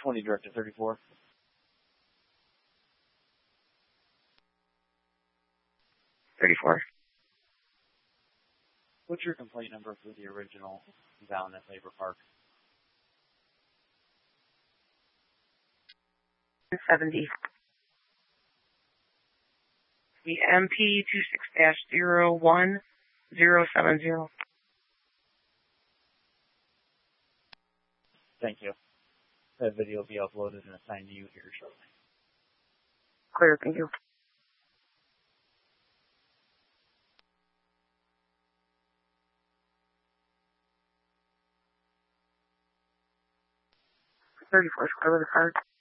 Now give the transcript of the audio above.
20 direct to 34. 34. What's your complaint number for the original down at Labor Park? 70. The MP26-01070. Thank you. That video will be uploaded and assigned to you here shortly. Clear, thank you. $34 square with a card.